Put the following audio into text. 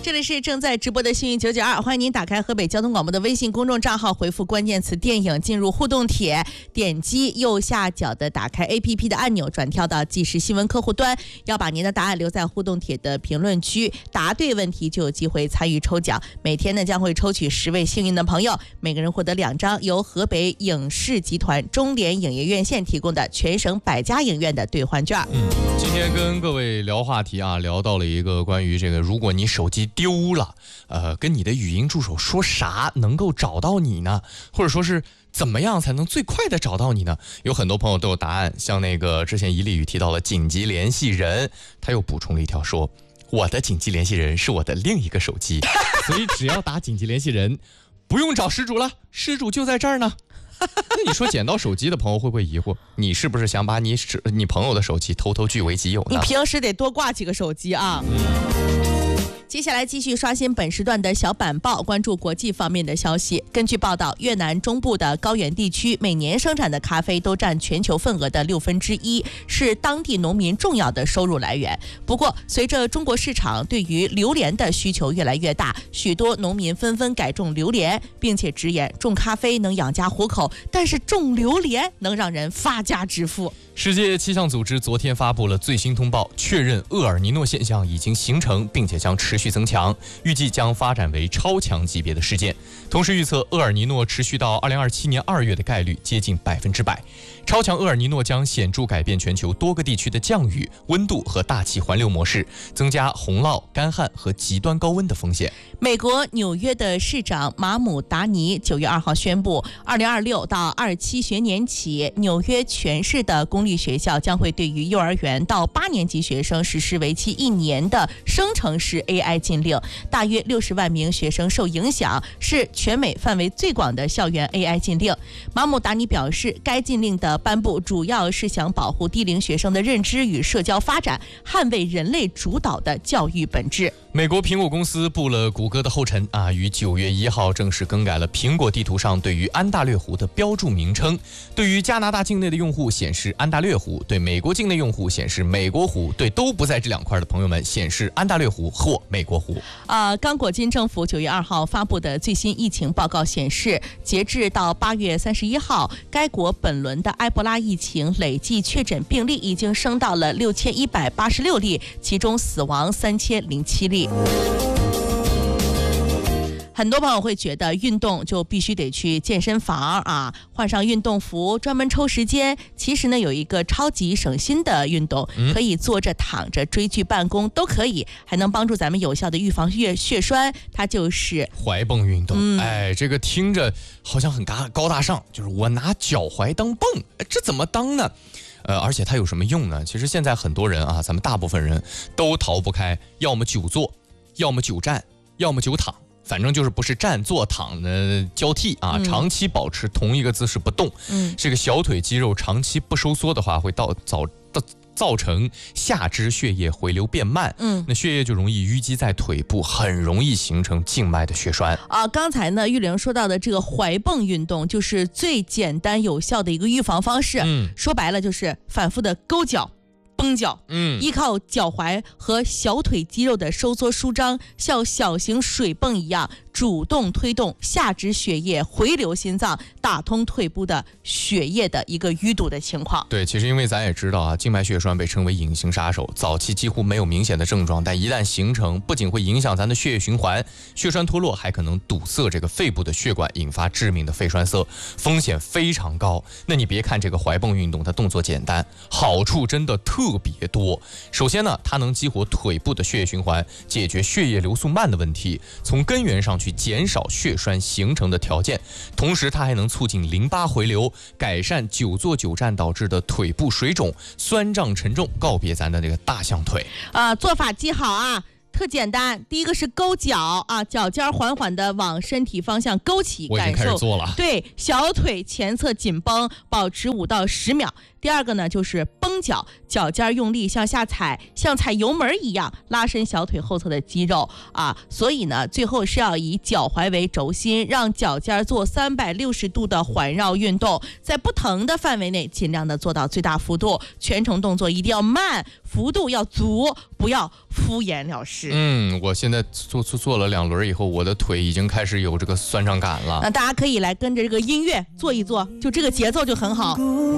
这里是正在直播的幸运992，欢迎您打开河北交通广播的微信公众账号，回复关键词电影进入互动帖，点击右下角的打开 APP 的按钮，转跳到即时新闻客户端，要把您的答案留在互动帖的评论区，答对问题就有机会参与抽奖。每天呢将会抽取10位幸运的朋友，每个人获得2张由河北影视集团中联影业院线提供的全省100家影院的兑换券。 今天跟各位聊话题啊，聊到了一个关于这个，如果你手机丢了，跟你的语音助手说啥能够找到你呢？或者说是怎么样才能最快的找到你呢？有很多朋友都有答案，像那个之前一粒语提到了紧急联系人，他又补充了一条说，我的紧急联系人是我的另一个手机，所以只要打紧急联系人，不用找失主了，失主就在这儿呢。那你说捡到手机的朋友会不会疑惑，你是不是想把你朋友的手机偷偷据为己有呢？ 你平时得多挂几个手机啊。接下来继续刷新本时段的小板报，关注国际方面的消息。根据报道，越南中部的高原地区每年生产的咖啡都占全球份额的1/6，是当地农民重要的收入来源。不过，随着中国市场对于榴莲的需求越来越大，许多农民纷纷改种榴莲，并且直言种咖啡能养家糊口，但是种榴莲能让人发家致富。 世界气象组织昨天发布了最新通报，确认厄尔尼诺现象已经形成，并且将持续增强，预计将发展为超强级别的事件。同时预测，厄尔尼诺持续到2027年2月的概率接近100%。超强厄尔尼诺将显著改变全球多个地区的降雨、温度和大气环流模式，增加洪涝、干旱和极端高温的风险。 美国纽约的市长马姆达尼9月2号宣布，2026到27学年起，纽约全市的公立学校将会对于幼儿园到8年级学生实施为期1年的生成式 AI 禁令，大约60万名学生受影响，是全美范围最广的校园 AI 禁令。马姆达尼表示，该禁令的颁布主要是想保护低龄学生的认知与社交发展，捍卫人类主导的教育本质。 美国苹果公司步了谷歌的后尘啊，于9月1号正式更改了苹果地图上对于安大略湖的标注名称。对于加拿大境内的用户显示安大略湖，对美国境内用户显示美国湖，对都不在这2块的朋友们显示安大略湖或美国湖。踝蹦运动。这个听着好像很高大上，就是我拿脚踝当蹦，这怎么当呢？而且它有什么用呢？其实现在很多人啊，咱们大部分人都逃不开，要么久坐，要么久站，要么久躺。反正就是不是站坐躺的交替啊，长期保持同一个姿势不动。这个小腿肌肉长期不收缩的话，会造成下肢血液回流变慢，那血液就容易淤积在腿部，很容易形成静脉的血栓啊。刚才呢，玉玲说到的这个踝蹦运动，就是最简单有效的一个预防方式。说白了就是反复的勾脚。绷脚，依靠脚踝和小腿肌肉的收缩舒张，像小型水泵一样，主动推动下肢血液回流心脏，打通腿部的血液的一个淤堵的情况。 对，其实因为咱也知道啊，静脉血栓被称为隐形杀手，早期几乎没有明显的症状，但一旦形成，不仅会影响咱的血液循环，血栓脱落还可能堵塞这个肺部的血管，引发致命的肺栓塞，风险非常高。那你别看这个踝蹦运动，它动作简单，好处真的特别多。首先呢，它能激活腿部的血液循环，解决血液流速慢的问题，从根源上去减少血栓形成的条件。同时，它还能促进淋巴回流，改善久坐久站导致的腿部水肿、酸胀沉重，告别咱的这个大象腿。 做法记好啊。特简单，第一个是勾脚啊，脚尖缓缓的往身体方向勾起， 我已经开始做了。 对，小腿前侧紧绷，保持5到10秒。 第二个呢就是绷脚，脚尖用力向下踩，像踩油门一样拉伸小腿后侧的肌肉啊。所以呢，最后是要以脚踝为轴心，让脚尖做360度的环绕运动，在不疼的范围内尽量的做到最大幅度，全程动作一定要慢，幅度要足，不要敷衍了事。 我现在做了2轮以后，我的腿已经开始有这个酸胀感了。 那大家可以来跟着这个音乐做一做，就这个节奏就很好。